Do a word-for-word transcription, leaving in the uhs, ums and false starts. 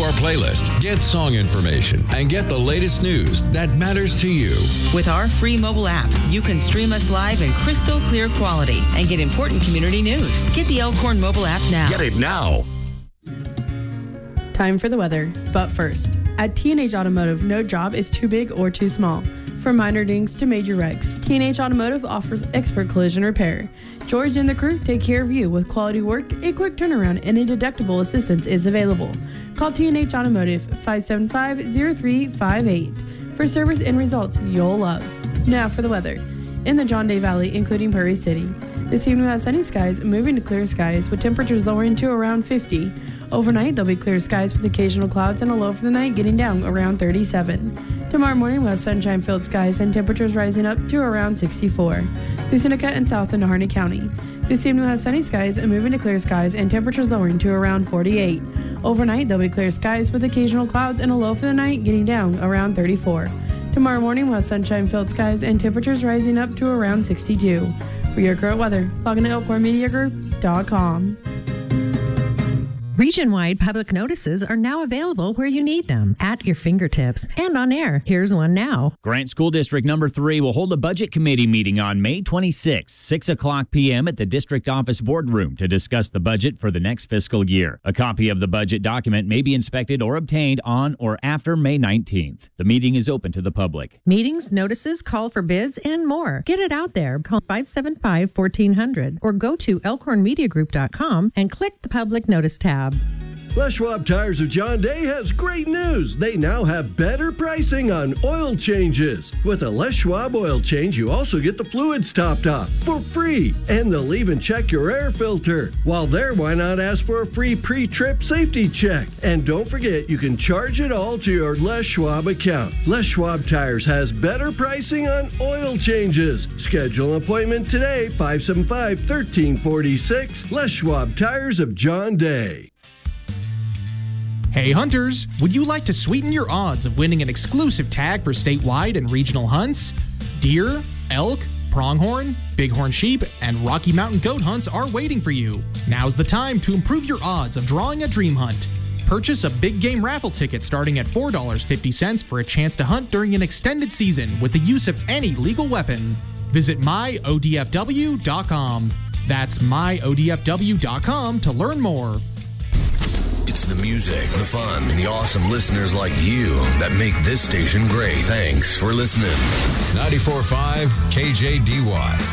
our playlist, get song information, and get the latest news that matters to you. With our free mobile app, you can stream us live in crystal clear quality and get important community news. Get the Elkhorn mobile app now. Get it now. Time for the weather, but first, at T and H Automotive, no job is too big or too small. From minor dings to major wrecks, T and H Automotive offers expert collision repair. George and the crew take care of you with quality work, a quick turnaround, and a deductible assistance is available. Call T and H Automotive five seven five, zero three five eight for service and results you'll love. Now for the weather. In the John Day Valley, including Prairie City, this evening we'll have sunny skies moving to clear skies with temperatures lowering to around fifty. Overnight, there'll be clear skies with occasional clouds and a low for the night getting down around thirty-seven. Tomorrow morning, we'll have sunshine-filled skies and temperatures rising up to around sixty-four. Through Seneca and south into Harney County. This evening, we'll have sunny skies and moving to clear skies and temperatures lowering to around forty-eight. Overnight, there'll be clear skies with occasional clouds and a low for the night getting down around thirty-four. Tomorrow morning, we'll have sunshine-filled skies and temperatures rising up to around sixty-two. For your current weather, log in to elkhorn media group dot com. Region-wide public notices are now available where you need them, at your fingertips, and on air. Here's one now. Grant School District Number three will hold a Budget Committee meeting on May twenty-sixth, six o'clock p.m. at the District Office Boardroom to discuss the budget for the next fiscal year. A copy of the budget document may be inspected or obtained on or after May nineteenth. The meeting is open to the public. Meetings, notices, call for bids, and more. Get it out there. Call five seven five, one four zero zero or go to elkhorn media group dot com and click the Public Notice tab. Les Schwab Tires of John Day has great news. They now have better pricing on oil changes. With a Les Schwab oil change, you also get the fluids topped off for free. And they'll even check your air filter. While there, why not ask for a free pre-trip safety check? And don't forget, you can charge it all to your Les Schwab account. Les Schwab Tires has better pricing on oil changes. Schedule an appointment today, five seven five, one three four six. Les Schwab Tires of John Day. Hey hunters, would you like to sweeten your odds of winning an exclusive tag for statewide and regional hunts? Deer, elk, pronghorn, bighorn sheep, and Rocky Mountain goat hunts are waiting for you. Now's the time to improve your odds of drawing a dream hunt. Purchase a big game raffle ticket starting at four dollars and fifty cents for a chance to hunt during an extended season with the use of any legal weapon. Visit my O D F W dot com. That's my O D F W dot com to learn more. It's the music, the fun, and the awesome listeners like you that make this station great. Thanks for listening. ninety-four point five K J D Y.